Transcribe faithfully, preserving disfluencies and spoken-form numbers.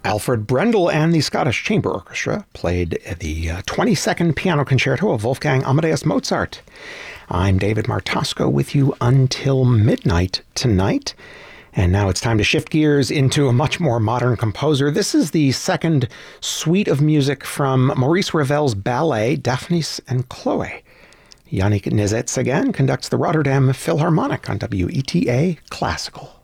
Alfred Brendel and the Scottish Chamber Orchestra played the uh, twenty-second Piano Concerto of Wolfgang Amadeus Mozart. I'm David Martosco with you until midnight tonight. And now it's time to shift gears into a much more modern composer. This is the second suite of music from Maurice Ravel's ballet, Daphnis and Chloe. Yannick Nizets again conducts the Rotterdam Philharmonic on W E T A Classical.